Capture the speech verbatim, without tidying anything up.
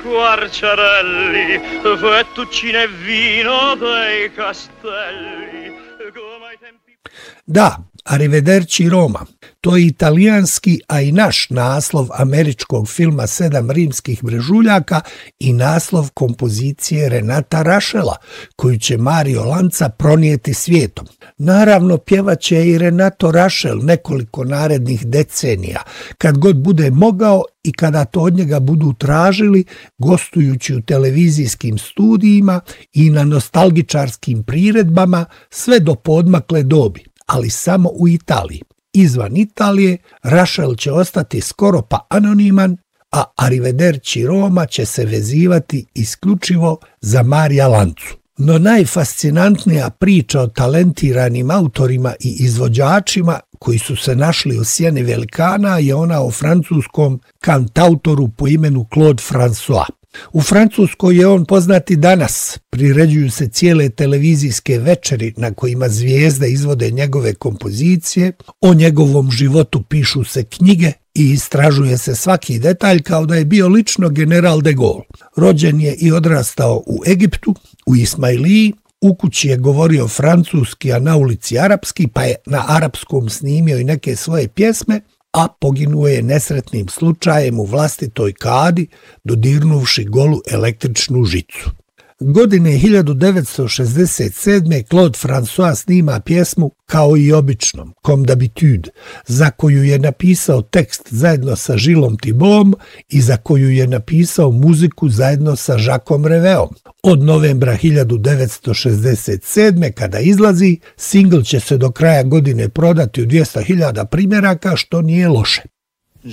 squarciarelli, fettuccine e vino dei castelli. Come ai tempi... Da, Arrivederci Roma. To je italijanski, a i naš naslov američkog filma Sedam rimskih brežuljaka i naslov kompozicije Renata Rašela, koju će Mario Lanza pronijeti svijetom. Naravno, pjevaće i Renato Rašel nekoliko narednih decenija, kad god bude mogao i kada to od njega budu tražili, gostujući u televizijskim studijima i na nostalgičarskim priredbama sve do poodmakle dobi, ali samo u Italiji. Izvan Italije, Rašel će ostati skoro pa anoniman, a Arrivederci Roma će se vezivati isključivo za Marija Lanzu. No najfascinantnija priča o talentiranim autorima i izvođačima koji su se našli u sjeni velikana je ona o francuskom kantautoru po imenu Claude François. U Francuskoj je on poznati danas, priređuju se cijele televizijske večeri na kojima zvijezde izvode njegove kompozicije, o njegovom životu pišu se knjige i istražuje se svaki detalj kao da je bio lično general de Gaulle. Rođen je i odrastao u Egiptu, u Ismailiji, u kući je govorio francuski, a na ulici arapski, pa je na arapskom snimio i neke svoje pjesme, a poginuo je nesretnim slučajem u vlastitoj kadi, dodirnuvši golu električnu žicu. Godine hiljadu devetsto šezdeset sedme. Claude François snima pjesmu Kao i običnom, Comme d'habitude, za koju je napisao tekst zajedno sa Gillom Thibaudom i za koju je napisao muziku zajedno sa Jacquesom Reveom. Od novembra hiljadu devetsto šezdeset sedme. kada izlazi, singl će se do kraja godine prodati u dvjesto hiljada primjeraka, što nije loše.